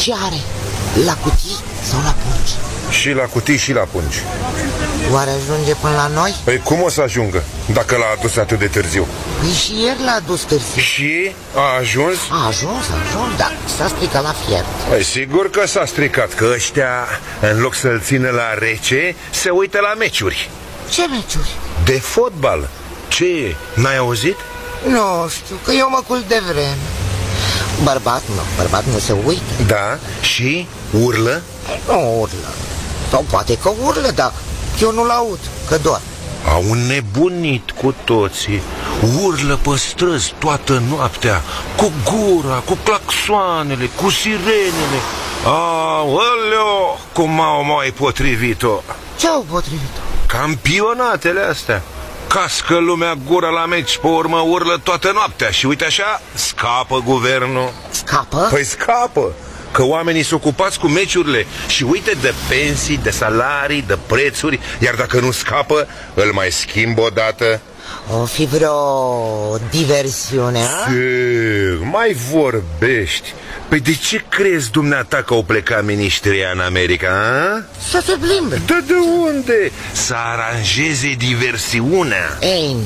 Ce are? La cutii sau la pungi? Și la cutii și la pungi. Oare ajunge până la noi? Păi cum o să ajungă, dacă l-a adus atât de târziu? Păi și ieri l-a adus târziu. Și a ajuns? A ajuns, dar s-a stricat la fiert. Păi sigur că s-a stricat, că ăștia, în loc să-l țină la rece, se uită la meciuri. Ce meciuri? De fotbal. Ce, n-ai auzit? Nu știu, că eu mă culc de vreme. Bărbat nu se uită. Da, și urlă? Nu urlă. Sau poate că urlă, dar eu nu-l aud, că doar. Au înnebunit cu toții. Urlă pe străzi toată noaptea, cu gura, cu claxoanele, cu sirenele. Aoleo, cum au mai potrivit-o. Ce au potrivit-o? Campionatele astea. Cască lumea gura la meci, pe urmă urlă toată noaptea. Și uite așa, scapă guvernul. Scapă? Păi scapă, că oamenii sunt ocupați cu meciurile. Și uite de pensii, de salarii, de prețuri. Iar dacă nu scapă, îl mai schimb o dată. O fi vreo diversiune, a? Mai vorbești. Păi de ce crezi dumneata că au plecat miniștrii în America, a? Să se plimbe. De unde? Să aranjeze diversiunea.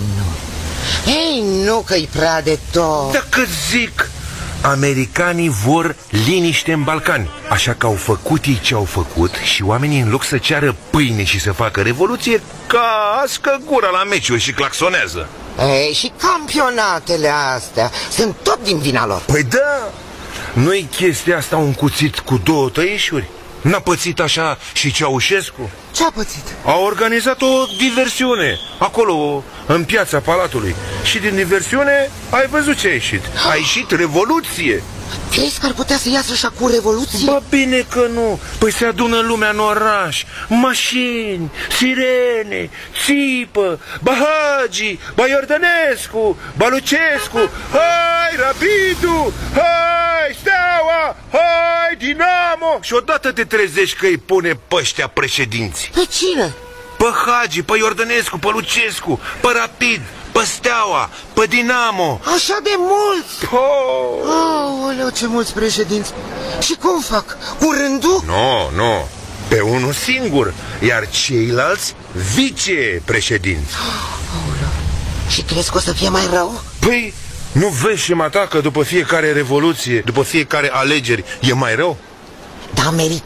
Ei, nu că-i prea de tot. Dacă zic, americanii vor liniște în Balcani. Așa că au făcut ei ce au făcut. Și oamenii, în loc să ceară pâine și să facă revoluție, cască gura la meciuri și claxonează. Ei, și campionatele astea sunt tot din vina lor. Păi da, nu-i chestia asta un cuțit cu două tăișuri? N-a pățit așa și Ceaușescu? Ce-a pățit? A organizat o diversiune acolo, în piața Palatului. Și din diversiune ai văzut ce a ieșit. A ieșit revoluție. Crezi că ar putea să iasă așa cu revoluție? Bă, bine că nu. Păi se adună lumea în oraș. Mașini, sirene, țipă, Bahagi, Baiordănescu, Balucescu. Hai, Rapidu! Hai, Steaua! Hai, Dinamo! Și odată te trezești că îi pune păștea președinți. Pe cine? Pe Hagi, pe Iordănescu, pe Lucescu, pe Rapid, pe Steaua, pe Dinamo. Așa de mulți? Aoleu, ce mulți președinți. Și cum fac? Cu rândul? Nu, pe unul singur. Iar ceilalți vicepreședinți. Aoleu. Și crezi că o să fie mai rău? Păi, nu vezi și mata că după fiecare revoluție, după fiecare alegeri, e mai rău? Dar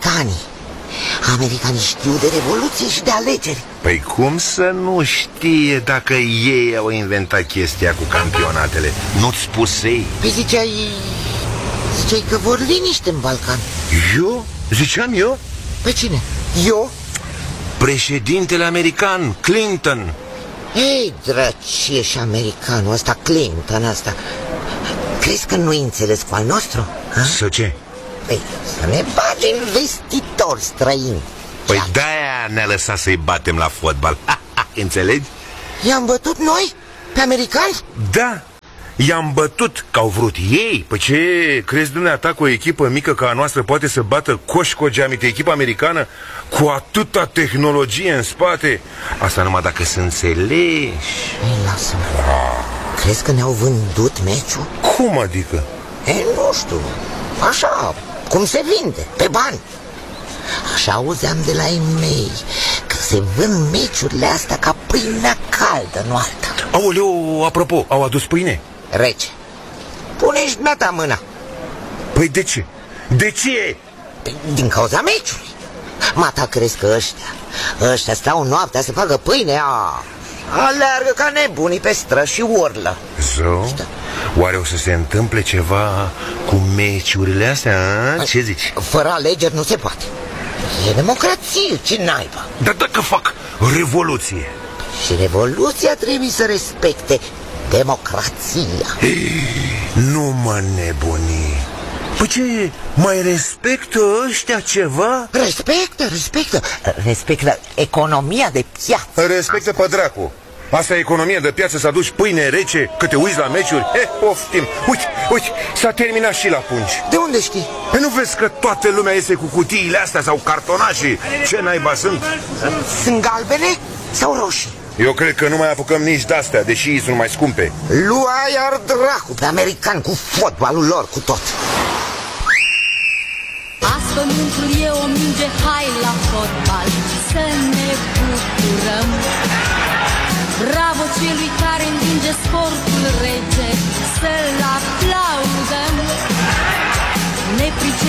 americanii știu de revoluție și de alegeri. Păi cum să nu știe dacă ei au inventat chestia cu campionatele? Nu-ți spusei? Păi ziceai că vor liniște în Balcan. Eu? Ziceam eu? Pe cine? Eu? Președintele american, Clinton. Ei, drăcie și americanul ăsta, Clinton ăsta. Crezi că nu-i înțeles cu al nostru? Ha? Să ce? Păi, să ne bage investitori străini. Păi de-aia ne-a lăsat să-i batem la fotbal. Înțelegi? I-am bătut noi? Pe americani? Da, i-am bătut, că au vrut ei. Păi ce, crezi dumneata că o echipă mică ca a noastră poate să bată coșcogeamite echipa americană cu atâta tehnologie în spate? Asta numai dacă se înțelegi. Ei, lasă-mă. Crezi că ne-au vândut meciul? Cum adică? Ei, nu știu. Așa, cum se vinde, pe bani. Așa auzeam de la ei mei, că se vând meciurile astea ca pâinea caldă, nu alta. Aoleu, apropo, au adus pâine? Rece. Pune-și dumneata mâna. Păi de ce? De ce? Din cauza meciului. Mata, crezi că ăștia stau noaptea să facă pâine? Aleargă ca nebunii pe străzi și urlă. Zău? Oare o să se întâmple ceva cu meciurile astea? A? Ce zici? Fără alegeri nu se poate. E democrație, ce naiba. Dar dacă fac revoluție? Și revoluția trebuie să respecte democrația. Nu mă nebuni. Păi ce, mai respectă ăștia ceva? Respectă economia de piață. Respectă pe dracu. Asta e economia de piață, să aduci pâine rece, că te uiți la meciuri? Poftim. Uite, s-a terminat și la pungi. De unde știi? Păi nu vezi că toată lumea iese cu cutiile astea sau cartonașii? Ce naiba sunt? Sunt galbene sau roșii? Eu cred că nu mai apucăm nici de-astea, deși ei sunt mai scumpe. Lua iar dracu pe american cu fotbalul lor, cu tot. pentru eu o minge, hai la fotbal să ne bucurăm. Bravo celui care învinge sportul